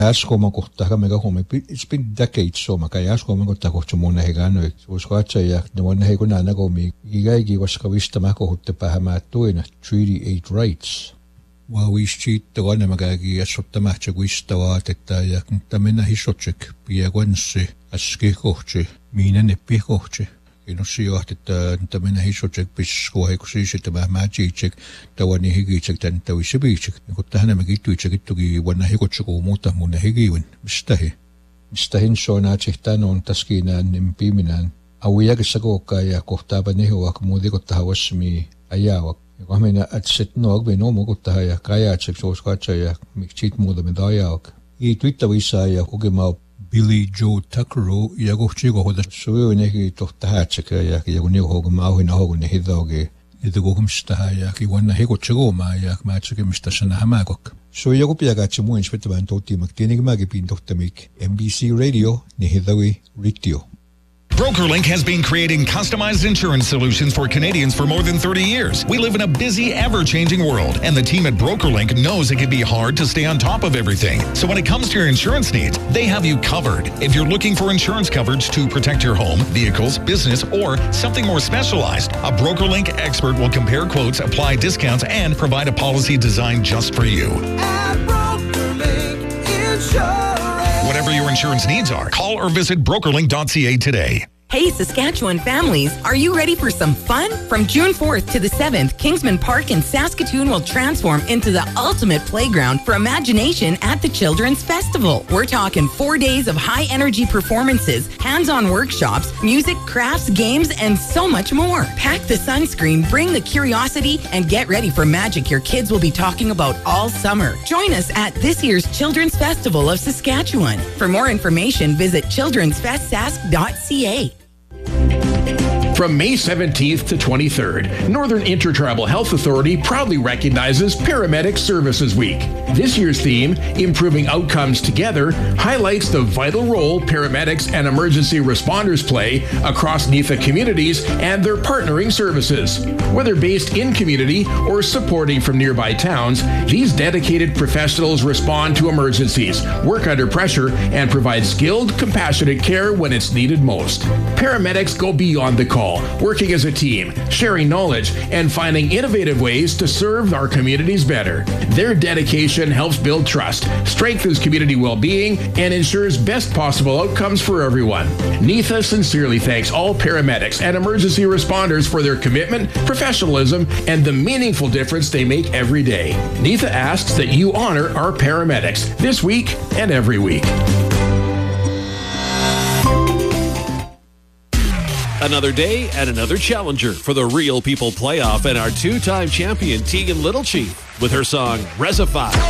It's been decades so Treaty 8 rights. Tamina hisojek bisko hekusishik tama majichek tawani higichek tan tawishibichek kutahana magituichek itugi wana hikochko muta muna higiwin mistahin shona chihtanon taskina nimpiminan awiyag sagoka ya kohtaba nihuak mudiko tahawasmi ayawak kamina atset nog benomo kutahaya kaya chek soskacha ya mikchit muda medayawak I twitawisa ya ugema Billy Joe Tuckero yagochigo hoda suyo neki tohtahacheka yaki yaguni hogma hina hogune hidoge idugum staya ki wana higochigo ma yak machike mistashana hamagok so yagopiaga chimu inspector toti maktinig magi pin tohtamik NBC Radio ni hidawi ritio BrokerLink has been creating customized insurance solutions for Canadians for more than 30 years. We live in a busy, ever-changing world, and the team at BrokerLink knows it can be hard to stay on top of everything. So when it comes to your insurance needs, they have you covered. If you're looking for insurance coverage to protect your home, vehicles, business, or something more specialized, a BrokerLink expert will compare quotes, apply discounts, and provide a policy designed just for you. At BrokerLink Insurance. Whatever your insurance needs are, call or visit brokerlink.ca today. Hey, Saskatchewan families, are you ready for some fun? From June 4th to the 7th, Kingsman Park in Saskatoon will transform into the ultimate playground for imagination at the Children's Festival. We're talking 4 days of high-energy performances, hands-on workshops, music, crafts, games, and so much more. Pack the sunscreen, bring the curiosity, and get ready for magic your kids will be talking about all summer. Join us at this year's Children's Festival of Saskatchewan. For more information, visit childrensfestsask.ca. From May 17th to 23rd, Northern Intertribal Health Authority proudly recognizes Paramedic Services Week. This year's theme, Improving Outcomes Together, highlights the vital role paramedics and emergency responders play across NIFA communities and their partnering services. Whether based in community or supporting from nearby towns, these dedicated professionals respond to emergencies, work under pressure, and provide skilled, compassionate care when it's needed most. Paramedics go beyond the call, working as a team, sharing knowledge, and finding innovative ways to serve our communities better. Their dedication helps build trust, strengthens community well-being, and ensures best possible outcomes for everyone. NIFA sincerely thanks all paramedics and emergency responders for their commitment, professionalism, and the meaningful difference they make every day. NIFA asks that you honor our paramedics this week and every week. Another day and another challenger for the Real People Playoff and our two-time champion Tegan Littlechief with her song Resify.